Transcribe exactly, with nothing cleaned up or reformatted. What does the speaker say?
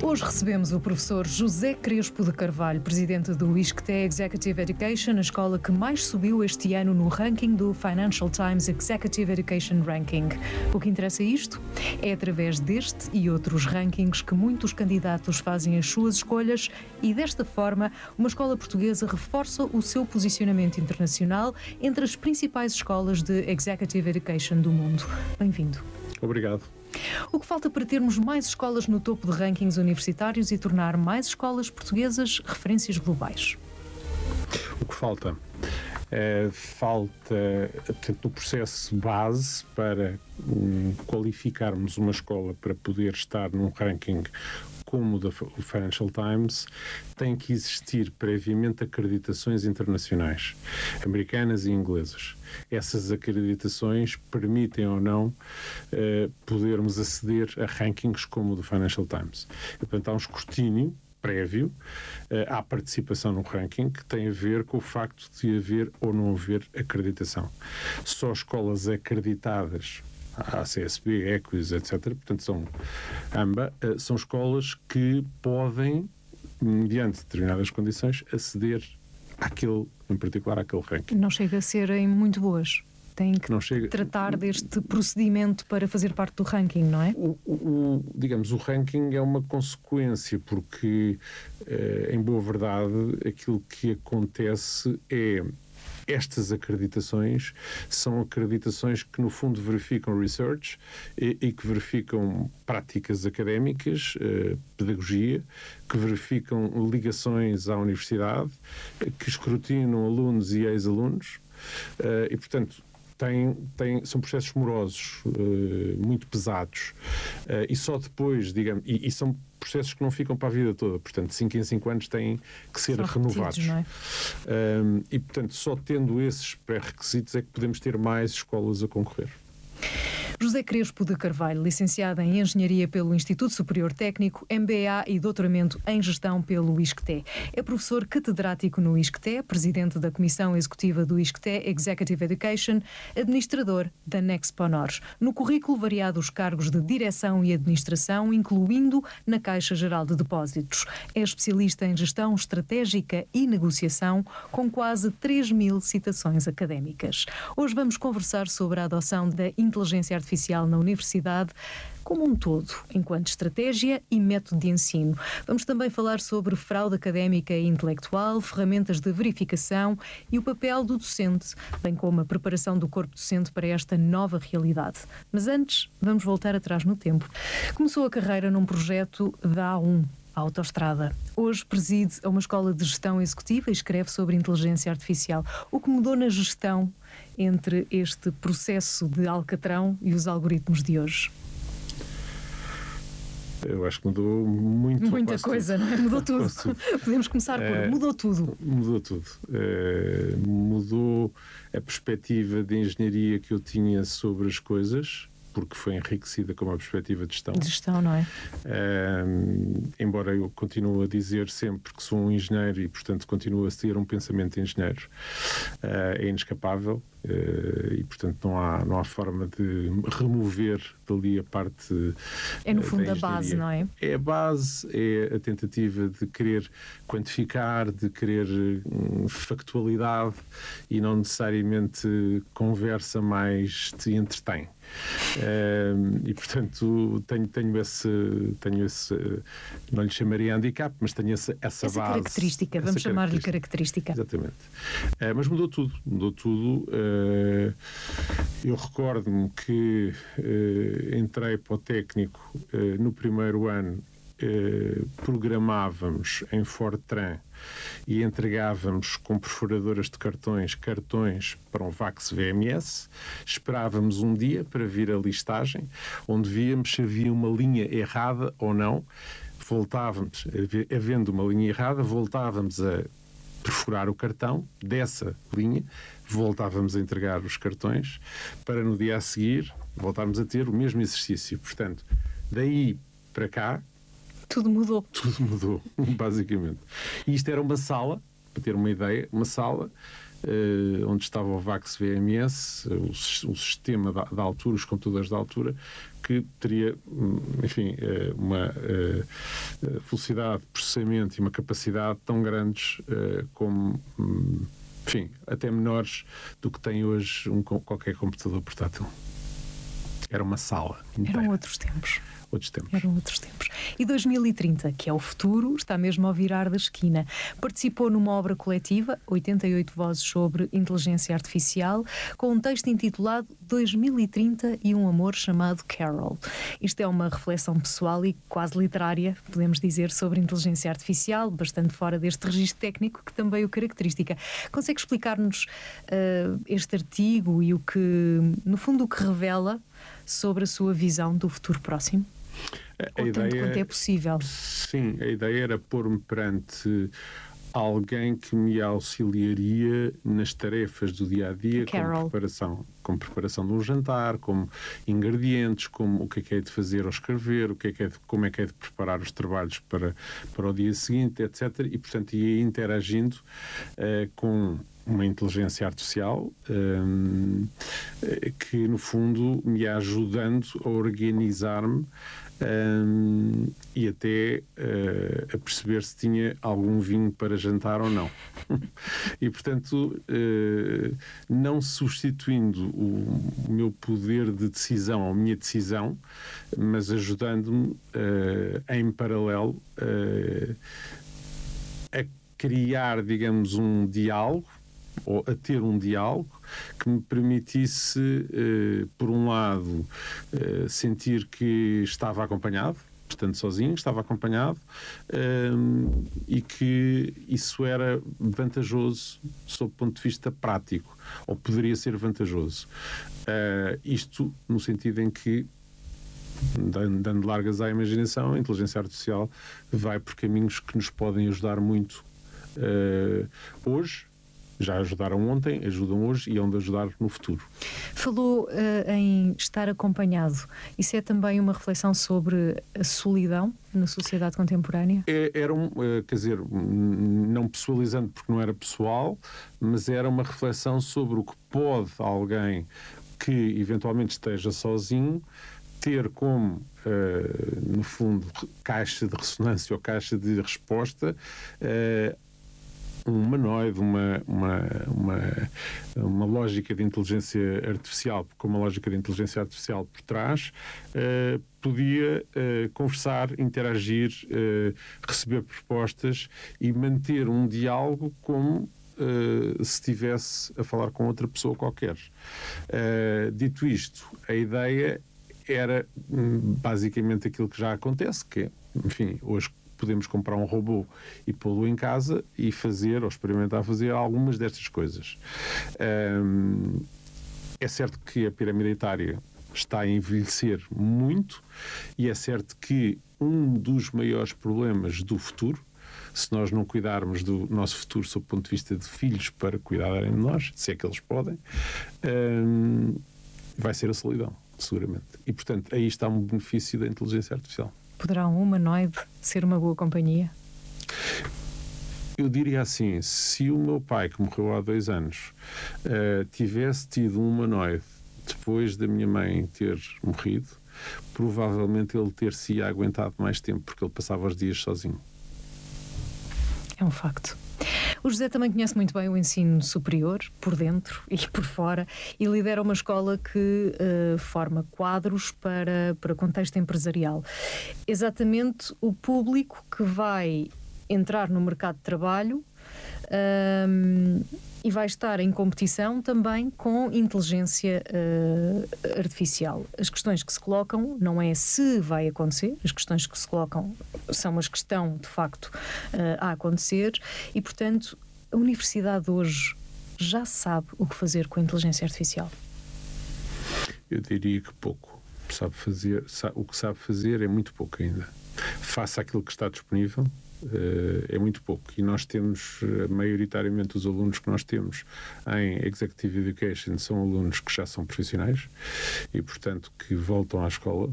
Hoje recebemos o professor José Crespo de Carvalho, presidente do ISCTE Executive Education, a escola que mais subiu este ano no ranking do Financial Times Executive Education Ranking. O que interessa isto é através deste e outros rankings que muitos candidatos fazem as suas escolhas e, desta forma, uma escola portuguesa reforça o seu posicionamento internacional entre as principais escolas de Executive Education do mundo. Bem-vindo. Obrigado. O que falta para termos mais escolas no topo de rankings universitários e tornar mais escolas portuguesas referências globais? O que falta? É, falta, portanto, o processo base para um, qualificarmos uma escola para poder estar num ranking como o da Financial Times, tem que existir previamente acreditações internacionais, americanas e inglesas. Essas acreditações permitem ou não eh, podermos aceder a rankings como o do Financial Times. E, portanto, há um escrutínio prévio uh, à participação no ranking que tem a ver com o facto de haver ou não haver acreditação. Só escolas acreditadas, a C S B, Equis, etcétera, portanto são ambas, uh, são escolas que podem, mediante determinadas condições, aceder àquele, em particular àquele ranking. Não chega a serem muito boas. Tem que não chega... tratar deste procedimento para fazer parte do ranking, não é? O, o, o, digamos, o ranking é uma consequência, porque, eh, em boa verdade, aquilo que acontece é estas acreditações são acreditações que, no fundo, verificam research e, e que verificam práticas académicas, eh, pedagogia, que verificam ligações à universidade, que escrutinam alunos e ex-alunos, eh, e, portanto, Tem, tem, são processos morosos, uh, muito pesados, uh, e só depois, digamos, e, e são processos que não ficam para a vida toda, portanto, cinco em cinco anos têm que ser são renovados. Repetidos, não é? Um, e, portanto, só tendo esses pré-requisitos é que podemos ter mais escolas a concorrer. José Crespo de Carvalho, licenciado em Engenharia pelo Instituto Superior Técnico, M B A e doutoramento em Gestão pelo ISCTE. É professor catedrático no ISCTE, presidente da Comissão Executiva do ISCTE Executive Education, administrador da Nexponor. No currículo, variados cargos de direção e administração, incluindo na Caixa Geral de Depósitos. É especialista em gestão estratégica e negociação, com quase três mil citações académicas. Hoje vamos conversar sobre a adoção da inteligência artificial artificial na universidade como um todo, enquanto estratégia e método de ensino. Vamos também falar sobre fraude académica e intelectual, ferramentas de verificação e o papel do docente, bem como a preparação do corpo docente para esta nova realidade. Mas antes, vamos voltar atrás no tempo. Começou a carreira num projeto da A um, a Autostrada. Hoje preside a uma escola de gestão executiva e escreve sobre inteligência artificial. O que mudou na gestão entre este processo de alcatrão e os algoritmos de hoje? Eu acho que mudou muito. Muita coisa, tudo. Não é? Mudou tudo. tudo. Podemos começar é, por mudou tudo. Mudou tudo. É, mudou a perspectiva de engenharia que eu tinha sobre as coisas, porque foi enriquecida com uma perspectiva de gestão. De gestão, não é? Uh, embora eu continue a dizer sempre que sou um engenheiro e, portanto, continuo a ter um pensamento de engenheiro, uh, é inescapável uh, e, portanto, não há, não há forma de remover dali a parte. É, no fundo, a base, não é? É a base, é a tentativa de querer quantificar, de querer um, factualidade e não necessariamente conversa mais te entretém. Uh, e portanto tenho, tenho, esse, tenho esse, não lhe chamaria handicap, mas tenho essa, essa, essa base. Característica, vamos chamar-lhe característica. Exatamente. Uh, mas mudou tudo, mudou tudo. Uh, eu recordo-me que uh, entrei para o técnico uh, no primeiro ano. Uh, programávamos em Fortran e entregávamos com perfuradoras de cartões cartões para um Vax V M S, esperávamos um dia para vir a listagem, onde víamos se havia uma linha errada ou não, voltávamos, havendo uma linha errada, voltávamos a perfurar o cartão dessa linha, voltávamos a entregar os cartões para no dia a seguir voltarmos a ter o mesmo exercício. Portanto, daí para cá tudo mudou. Tudo mudou, basicamente. E isto era uma sala, para ter uma ideia, uma sala uh, onde estava o VAX V M S, o, o sistema da, da altura, os computadores da altura, que teria, enfim, uma uh, velocidade de processamento e uma capacidade tão grandes uh, como, um, enfim, até menores do que tem hoje um, qualquer computador portátil. Era uma sala inteira. Eram outros tempos. Outros tempos. Eram outros tempos. E dois mil e trinta, que é o futuro, está mesmo ao virar da esquina. Participou numa obra coletiva, oitenta e oito vozes sobre inteligência artificial, com um texto intitulado dois mil e trinta e um amor chamado Carol. Isto é uma reflexão pessoal e quase literária, podemos dizer, sobre inteligência artificial, bastante fora deste registro técnico que também o característica. Consegue explicar-nos uh, este artigo e o que, no fundo, o que revela sobre a sua visão do futuro próximo? A Ou ideia, tanto quanto é possível. Sim, a ideia era pôr-me perante alguém que me auxiliaria nas tarefas do dia-a-dia, como preparação, como preparação de um jantar, como ingredientes, como o que é que é de fazer ao escrever, o que é que é de, como é que é de preparar os trabalhos para, para o dia seguinte, etcétera. E, portanto, ia interagindo uh, com uma inteligência artificial um, que, no fundo, me ia ajudando a organizar-me um, e até uh, a perceber se tinha algum vinho para jantar ou não. E, portanto, uh, não substituindo o, o meu poder de decisão, ou a minha decisão, mas ajudando-me uh, em paralelo uh, a criar, digamos, um diálogo, ou a ter um diálogo que me permitisse, eh, por um lado, eh, sentir que estava acompanhado, portanto sozinho, estava acompanhado, eh, e que isso era vantajoso sob o ponto de vista prático, ou poderia ser vantajoso. Eh, isto no sentido em que, dando largas à imaginação, a inteligência artificial vai por caminhos que nos podem ajudar muito eh, hoje. Já ajudaram ontem, ajudam hoje e hão de ajudar no futuro. Falou uh, em estar acompanhado. Isso é também uma reflexão sobre a solidão na sociedade contemporânea? É, era um, uh, quer dizer, não pessoalizando porque não era pessoal, mas era uma reflexão sobre o que pode alguém que eventualmente esteja sozinho ter como, uh, no fundo, caixa de ressonância ou caixa de resposta, uh, um humanoide, uma, uma, uma, uma lógica de inteligência artificial, com uma lógica de inteligência artificial por trás, uh, podia uh, conversar, interagir, uh, receber propostas e manter um diálogo como uh, se estivesse a falar com outra pessoa qualquer. Uh, dito isto, a ideia era um, basicamente aquilo que já acontece, que é, enfim, hoje podemos comprar um robô e pô-lo em casa e fazer, ou experimentar fazer algumas destas coisas. Um, é certo que a pirâmide etária está a envelhecer muito e é certo que um dos maiores problemas do futuro, se nós não cuidarmos do nosso futuro sob o ponto de vista de filhos para cuidarem de nós, se é que eles podem, um, vai ser a solidão, seguramente. E, portanto, aí está um benefício da inteligência artificial. Poderá um humanoide ser uma boa companhia? Eu diria assim, se o meu pai, que morreu há dois anos, uh, tivesse tido um humanoide depois da minha mãe ter morrido, provavelmente ele ter-se aguentado mais tempo, porque ele passava os dias sozinho. É um facto. O José também conhece muito bem o ensino superior, por dentro e por fora, e lidera uma escola que uh, forma quadros para, para contexto empresarial. Exatamente o público que vai entrar no mercado de trabalho um, e vai estar em competição também com inteligência uh, artificial. As questões que se colocam não é se vai acontecer, as questões que se colocam são as que estão, de facto, uh, a acontecer e, portanto, a universidade hoje já sabe o que fazer com a inteligência artificial? Eu diria que pouco. Sabe fazer, sabe, o que sabe fazer é muito pouco ainda. Faça aquilo que está disponível, Uh, é muito pouco. E nós temos, uh, maioritariamente, os alunos que nós temos em Executive Education são alunos que já são profissionais e, portanto, que voltam à escola